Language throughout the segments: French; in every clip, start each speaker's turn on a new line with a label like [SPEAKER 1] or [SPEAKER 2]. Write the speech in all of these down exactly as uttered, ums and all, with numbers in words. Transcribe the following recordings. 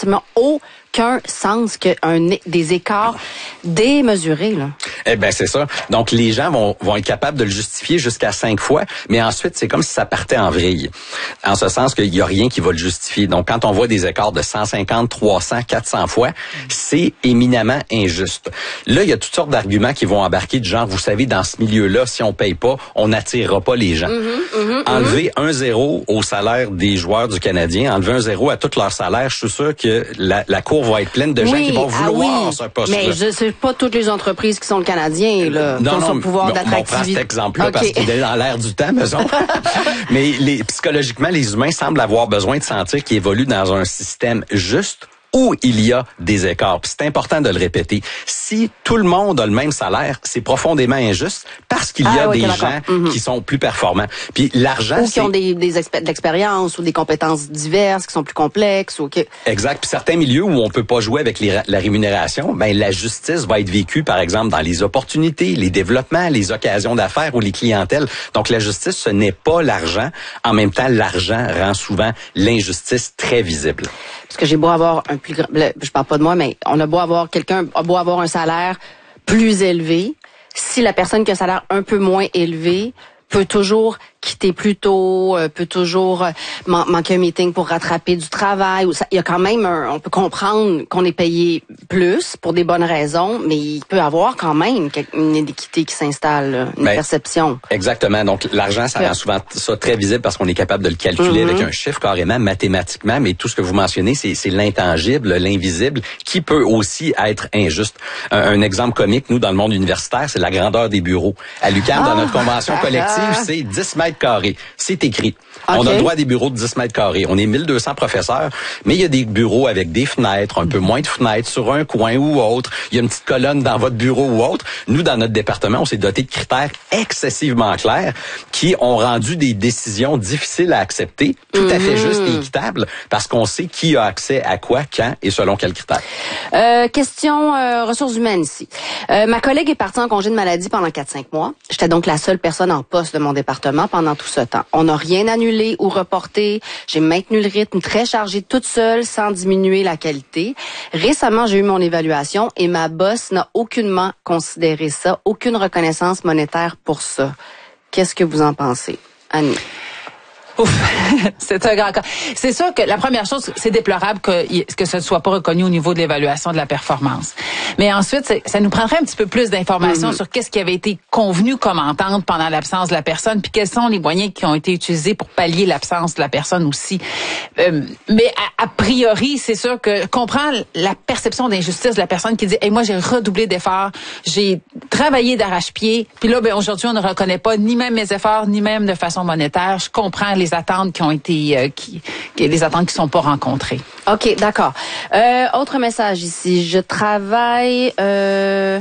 [SPEAKER 1] absolument aucun sens que un, des écarts démesurés, là.
[SPEAKER 2] Eh ben c'est ça. Donc les gens vont vont être capables de le justifier jusqu'à cinq fois, mais ensuite c'est comme si ça partait en vrille. En ce sens qu'il y a rien qui va le justifier. Donc quand on voit des écarts de cent cinquante, trois cents, quatre cents fois, c'est éminemment injuste. Là, il y a toutes sortes d'arguments qui vont embarquer du genre, vous savez, dans ce milieu-là, si on paye pas, on n'attirera pas les gens. Mm-hmm, mm-hmm, enlever mm-hmm. un zéro au salaire des joueurs du Canadien, enlever un zéro à tout leur salaire, je suis sûr que la, la cour va être pleine de gens
[SPEAKER 1] oui,
[SPEAKER 2] qui vont vouloir
[SPEAKER 1] ah oui,
[SPEAKER 2] ce poste-là.
[SPEAKER 1] Mais je sais pas toutes les entreprises qui sont le Canadien, là,
[SPEAKER 2] non,
[SPEAKER 1] qui ont
[SPEAKER 2] non,
[SPEAKER 1] ce pouvoir d'attractivité.
[SPEAKER 2] On prend cet exemple-là
[SPEAKER 1] okay.
[SPEAKER 2] parce qu'il est dans l'air du temps, mettons. Mais les, psychologiquement, les humains semblent avoir besoin de sentir qu'ils évoluent dans un système juste où il y a des écarts. Puis c'est important de le répéter. Si tout le monde a le même salaire, c'est profondément injuste parce qu'il y a ah, oui, des gens mm-hmm. qui sont plus performants. Puis l'argent,
[SPEAKER 1] ou qui ont des, des expé- de l'expérience ou des compétences diverses qui sont plus complexes. Ou que...
[SPEAKER 2] Exact. Puis certains milieux où on peut pas jouer avec les, la rémunération, ben la justice va être vécue, par exemple, dans les opportunités, les développements, les occasions d'affaires ou les clientèles. Donc la justice, ce n'est pas l'argent. En même temps, l'argent rend souvent l'injustice très visible.
[SPEAKER 1] Parce que j'ai beau avoir un plus grand, je parle pas de moi, mais on a beau avoir quelqu'un, a beau avoir un salaire plus élevé, si la personne qui a un salaire un peu moins élevé peut toujours quitter plus tôt, euh, peut toujours euh, man- manquer un meeting pour rattraper du travail. Ou ça, il y a quand même, un, on peut comprendre qu'on est payé plus pour des bonnes raisons, mais il peut y avoir quand même une inéquité qui s'installe, une ben, perception.
[SPEAKER 2] Exactement. Donc l'argent, ça rend souvent ça très visible parce qu'on est capable de le calculer mm-hmm. avec un chiffre carrément mathématiquement. Mais tout ce que vous mentionnez, c'est, c'est l'intangible, l'invisible, qui peut aussi être injuste. Un, un exemple comique, nous dans le monde universitaire, c'est la grandeur des bureaux. À l'U Q A M, ah, dans notre convention collective, ah, c'est dix mètres carrés. C'est écrit. Okay. On a le droit à des bureaux de dix mètres carrés. On est mille deux cents professeurs, mais il y a des bureaux avec des fenêtres, un peu moins de fenêtres sur un coin ou autre. Il y a une petite colonne dans votre bureau ou autre. Nous, dans notre département, on s'est doté de critères excessivement clairs qui ont rendu des décisions difficiles à accepter, tout mm-hmm. à fait justes et équitables, parce qu'on sait qui a accès à quoi, quand et selon quels critères.
[SPEAKER 1] Euh, question euh, ressources humaines ici. Euh, ma collègue est partie en congé de maladie pendant quatre cinq mois. J'étais donc la seule personne en poste de mon département pendant tout ce temps. On n'a rien annulé ou reporté. J'ai maintenu le rythme très chargé toute seule sans diminuer la qualité. Récemment, j'ai eu mon évaluation et ma boss n'a aucunement considéré ça, aucune reconnaissance monétaire pour ça. Qu'est-ce que vous en pensez, Annie?
[SPEAKER 3] Ouf, c'est un grand cas. C'est sûr que la première chose, c'est déplorable que, que ce ne soit pas reconnu au niveau de l'évaluation de la performance. Mais ensuite, ça nous prendrait un petit peu plus d'informations mm-hmm. sur qu'est-ce qui avait été convenu comme entente pendant l'absence de la personne, puis quels sont les moyens qui ont été utilisés pour pallier l'absence de la personne aussi. Euh, mais a, a priori, c'est sûr que comprend la perception d'injustice de la personne qui dit hey, « moi, j'ai redoublé d'efforts, j'ai travaillé d'arrache-pied, puis là, ben aujourd'hui, on ne reconnaît pas ni même mes efforts, ni même de façon monétaire. Je comprends les attentes qui ont été, euh, qui, qui, les attentes qui sont pas rencontrées. »
[SPEAKER 1] OK, d'accord. Euh, autre message ici. Je travaille... Euh...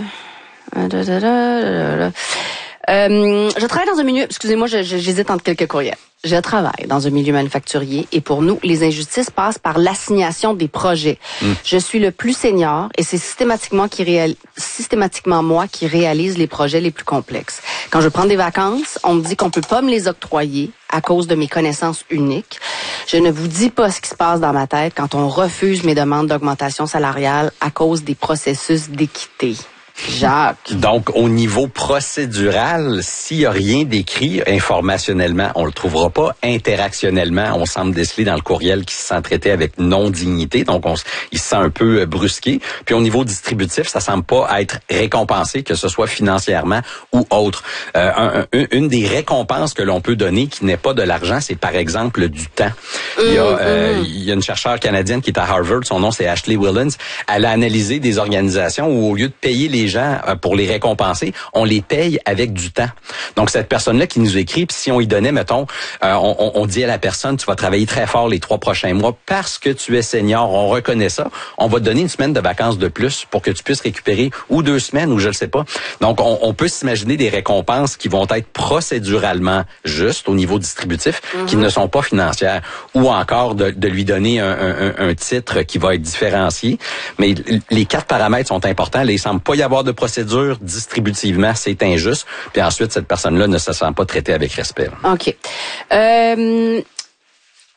[SPEAKER 1] Euh, je travaille dans un milieu... Excusez-moi, je, je, j'hésite entre quelques courriels. Je travaille dans un milieu manufacturier et pour nous, les injustices passent par l'assignation des projets. Mm. Je suis le plus senior et c'est systématiquement, qui réal... systématiquement moi qui réalise les projets les plus complexes. Quand je prends des vacances, on me dit qu'on peut pas me les octroyer à cause de mes connaissances uniques. Je ne vous dis pas ce qui se passe dans ma tête quand on refuse mes demandes d'augmentation salariale à cause des processus d'équité. Jacques.
[SPEAKER 2] Donc, au niveau procédural, s'il n'y a rien d'écrit informationnellement, on le trouvera pas. Interactionnellement, on semble déceler dans le courriel qu'il se sent traité avec non-dignité. Donc, on, il se sent un peu brusqué. Puis, au niveau distributif, ça semble pas être récompensé, que ce soit financièrement ou autre. Euh, un, un, une des récompenses que l'on peut donner, qui n'est pas de l'argent, c'est par exemple du temps. Il y a, mmh, euh, mmh. il y a une chercheure canadienne qui est à Harvard, son nom c'est Ashley Willens. Elle a analysé des organisations où, au lieu de payer les gens pour les récompenser, on les paye avec du temps. Donc, cette personne-là qui nous écrit, puis si on y donnait, mettons, euh, on, on dit à la personne, tu vas travailler très fort les trois prochains mois parce que tu es senior, on reconnaît ça, on va te donner une semaine de vacances de plus pour que tu puisses récupérer, ou deux semaines, ou je ne sais pas. Donc, on, on peut s'imaginer des récompenses qui vont être procéduralement justes au niveau distributif, mm-hmm. qui ne sont pas financières, ou encore de, de lui donner un, un, un titre qui va être différencié. Mais les quatre paramètres sont importants. Là, il semble pas y avoir de procédure distributivement, c'est injuste. Puis ensuite, cette personne-là ne se sent pas traitée avec respect.
[SPEAKER 1] OK. Euh,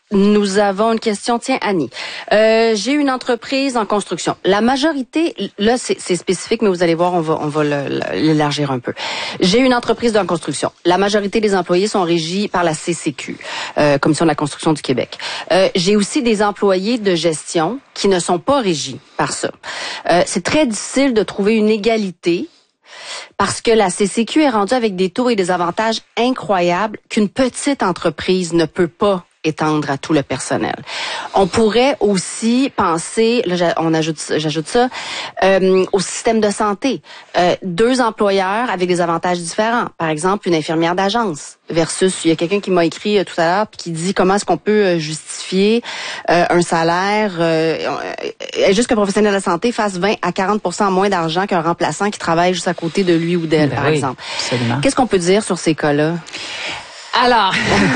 [SPEAKER 1] Nous avons une question. Tiens, Annie. Euh, j'ai une entreprise en construction. La majorité, là, c'est, c'est spécifique, mais vous allez voir, on va, on va le, le, l'élargir un peu. J'ai une entreprise en construction. La majorité des employés sont régis par la C C Q, euh, Commission de la construction du Québec. Euh, j'ai aussi des employés de gestion qui ne sont pas régis par ça. Euh, c'est très difficile de trouver une égalité parce que la C C Q est rendue avec des taux et des avantages incroyables qu'une petite entreprise ne peut pas étendre à tout le personnel. On pourrait aussi penser, là, on ajoute, j'ajoute ça, euh, au système de santé. Euh, deux employeurs avec des avantages différents. Par exemple, une infirmière d'agence versus, il y a quelqu'un qui m'a écrit euh, tout à l'heure puis qui dit comment est-ce qu'on peut euh, justifier euh, un salaire, euh, euh, juste qu'un professionnel de la santé fasse vingt à quarante pour cent moins d'argent qu'un remplaçant qui travaille juste à côté de lui ou d'elle, ben par oui, exemple.
[SPEAKER 3] Absolument.
[SPEAKER 1] Qu'est-ce qu'on peut dire sur ces cas-là?
[SPEAKER 3] Alors,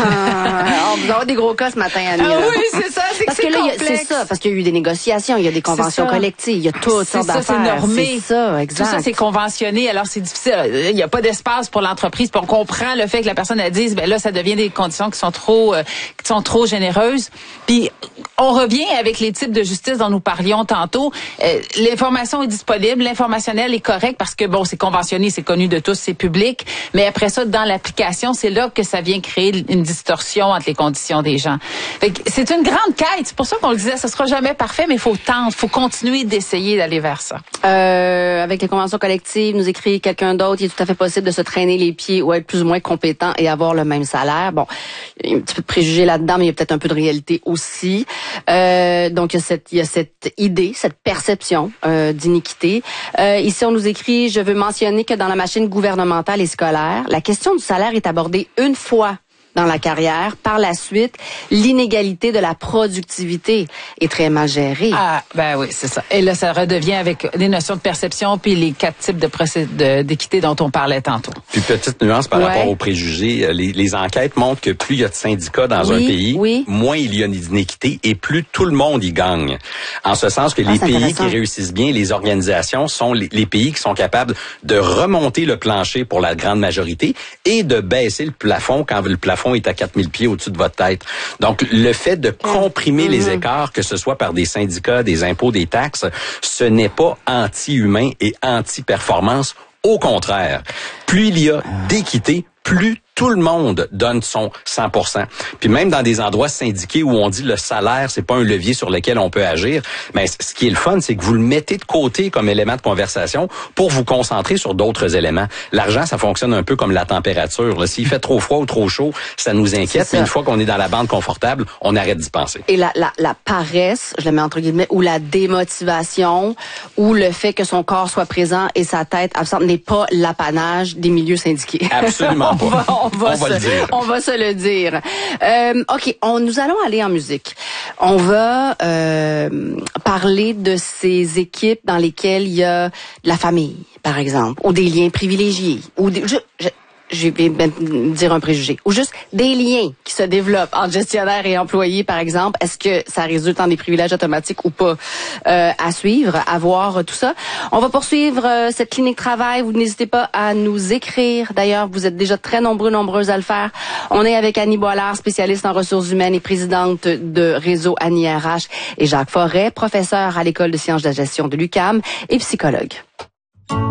[SPEAKER 1] on va avoir des gros cas ce matin, Annie.
[SPEAKER 3] Ah oui, c'est ça, c'est
[SPEAKER 1] parce
[SPEAKER 3] que,
[SPEAKER 1] que
[SPEAKER 3] c'est
[SPEAKER 1] là,
[SPEAKER 3] complexe.
[SPEAKER 1] C'est ça, parce qu'il y a eu des négociations, il y a des conventions collectives, il y a toutes sortes d'affaires.
[SPEAKER 3] C'est normé.
[SPEAKER 1] C'est ça, exact.
[SPEAKER 3] Tout ça, c'est conventionné, alors c'est difficile. Il n'y a pas d'espace pour l'entreprise. Puis on comprend le fait que la personne elle dise, ben là, ça devient des conditions qui sont trop, euh, qui sont trop généreuses. Puis on revient avec les types de justice dont nous parlions tantôt. Euh, l'information est disponible, l'informationnel est correct parce que bon, c'est conventionné, c'est connu de tous, c'est public. Mais après ça, dans l'application, c'est là que ça vient créer une distorsion entre les conditions des gens. Fait que c'est une grande quête. C'est pour ça qu'on le disait, ce sera jamais parfait, mais il faut tenter, il faut continuer d'essayer d'aller vers ça.
[SPEAKER 1] Euh, avec les conventions collectives, nous écrit quelqu'un d'autre, il est tout à fait possible de se traîner les pieds ou être plus ou moins compétent et avoir le même salaire. Bon, il y a un petit peu de préjugés là-dedans, mais il y a peut-être un peu de réalité aussi. Euh, donc, il y a cette, il y a cette idée, cette perception euh, d'iniquité. Euh, ici, on nous écrit, je veux mentionner que dans la machine gouvernementale et scolaire, la question du salaire est abordée une fois dans la carrière. Par la suite, l'inégalité de la productivité est très mal gérée.
[SPEAKER 3] Ah, ben oui, c'est ça. Et là, ça redevient avec les notions de perception puis les quatre types de procé- de, d'équité dont on parlait tantôt.
[SPEAKER 2] Puis petite nuance par
[SPEAKER 1] ouais.
[SPEAKER 2] rapport aux préjugés, les, les enquêtes montrent que plus il y a de syndicats dans
[SPEAKER 1] oui,
[SPEAKER 2] un pays,
[SPEAKER 1] oui.
[SPEAKER 2] moins il y a d'inéquité et plus tout le monde y gagne. En ce sens que ah, les pays qui réussissent bien, les organisations sont les, les pays qui sont capables de remonter le plancher pour la grande majorité et de baisser le plafond quand le plafond est à quatre mille pieds au-dessus de votre tête. Donc, le fait de comprimer mm-hmm. les écarts, que ce soit par des syndicats, des impôts, des taxes, ce n'est pas anti-humain et anti-performance. Au contraire, plus il y a d'équité, plus tout le monde donne son cent pour cent. Puis même dans des endroits syndiqués où on dit le salaire, c'est pas un levier sur lequel on peut agir, mais ce qui est le fun, c'est que vous le mettez de côté comme élément de conversation pour vous concentrer sur d'autres éléments. L'argent, ça fonctionne un peu comme la température. Là. S'il fait trop froid ou trop chaud, ça nous inquiète. Puis une fois qu'on est dans la bande confortable, on arrête d'y penser.
[SPEAKER 1] Et la, la, la paresse, je la mets entre guillemets, ou la démotivation, ou le fait que son corps soit présent et sa tête absente n'est pas l'apanage des milieux syndiqués.
[SPEAKER 2] Absolument pas.
[SPEAKER 1] on va, on va,
[SPEAKER 2] on va
[SPEAKER 1] se,
[SPEAKER 2] le dire.
[SPEAKER 1] On va se le dire. Euh, OK, on, nous allons aller en musique. On va euh, parler de ces équipes dans lesquelles il y a de la famille, par exemple, ou des liens privilégiés, ou des, je, je, je vais dire un préjugé, ou juste des liens qui se développent entre gestionnaires et employés, par exemple. Est-ce que ça résulte en des privilèges automatiques ou pas euh, à suivre, à voir tout ça? On va poursuivre euh, cette clinique travail. Vous n'hésitez pas à nous écrire. D'ailleurs, vous êtes déjà très nombreux, nombreuses à le faire. On est avec Annie Boilard, spécialiste en ressources humaines et présidente de Réseau Annie R H, et Jacques Forêt, professeur à l'École de sciences de la gestion de l'U Q A M et psychologue.